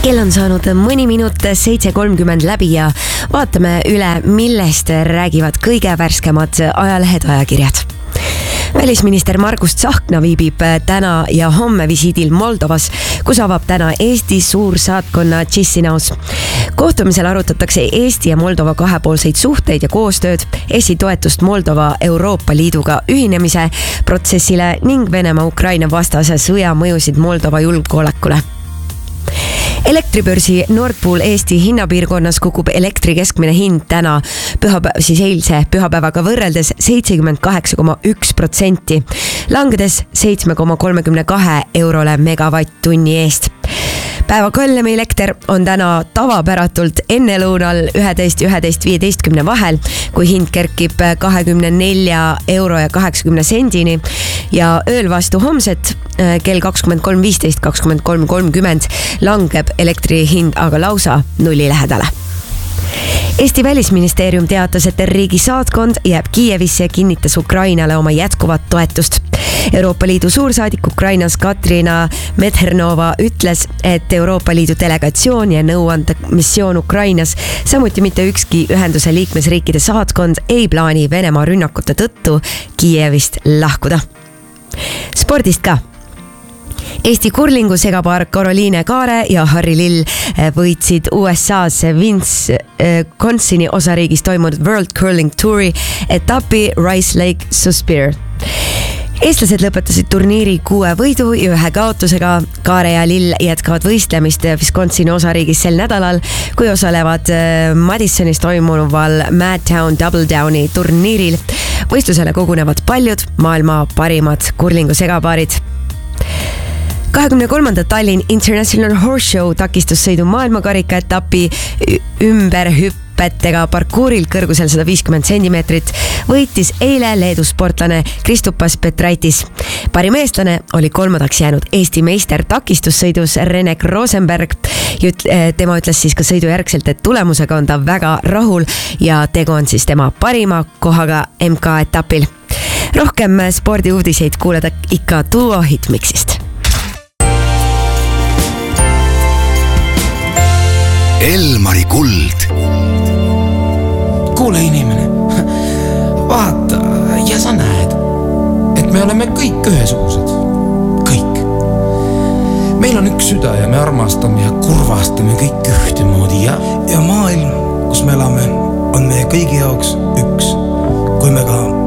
Kell on saanud mõni minut 7:30 läbi ja vaatame üle, millest räägivad kõige värskemad ajalehed, ajakirjad. Välisminister Margus Tsahkna viibib täna ja homme visiidil Moldovas, kus avab täna Eesti suursaatkonna Chisinau's. Kohtumisel arutatakse Eesti ja Moldova kahepoolseid suhteid ja koostööd, Eesti toetust Moldova Euroopa Liiduga ühinemise protsessile ning Venemaa-Ukraina vastase sõja mõjusid Moldova julgeolekule. Elektribörsi Nord Pool Eesti hinnapiirkonnas kukub elektri keskmine hind täna eilse pühapäevaga võrreldes 78,1%, langedes 7,32 eurole megavatt-tunni eest. Päeva kallim elekter on täna tavapäratult ennelõunal 11 ja 11.15 vahel, kui hind kerkib 24 euro ja 80 sendini ja ööl vastu homset kell 23.15, 23.30 langeb elektri hind aga lausa nulli lähedale. Eesti Välisministeerium teatas, et riigi saatkond jääb Kiievisse ja kinnitas Ukrainale oma jätkuvat toetust. Euroopa Liidu suursaadik Ukrainas Katrina Medhernova ütles, et Euroopa Liidu delegatsioon ja nõuandemissioon Ukrainas, samuti mitte ükski ühenduse liikmesriikide saatkond ei plaani Venemaa rünnakute tõttu Kiievist lahkuda. Spordist ka. Eesti kurlingu segapaar Karoliine Kaare ja Harri Lill võitsid USA's Wisconsini osariigis toimunud World Curling Touri etapi Rice Lake Suspire. Eestlased lõpetasid turniiri 6 võidu ja 1 kaotusega. Kaare ja Lill jätkavad võistlemist Wisconsini osariigis sel nädalal, kui osalevad Madisonis toimuval Madtown Double Downi turniiril. Võistlusele kogunevad paljud maailma parimad kurlingu segapaarid. 23. Tallinn International Horse Show takistussõidu maailmakarika etapi ümberhüppetega parkuuril kõrgusel 150 centimeetrit võitis eile Leedu sportlane Kristupas Petraitis. Parim eestlane oli 3. jäänud Eesti meister takistussõidus Renek Rosenberg. Tema ütles siis ka sõidu järgselt, et tulemusega on ta väga rahul ja tegu on siis tema parima kohaga MK etapil. Rohkem spordiuudiseid kuuleda ikka Duo Hitmixist. Elmari kuld. Kuule inimene, vaata ja sa näed, et me oleme kõik ühesugused. Kõik. Meil on üks süda ja me armastame ja kurvastame kõik ühtemoodi ja maailm, kus me elame, on meie kõigi jaoks üks. Kui me ka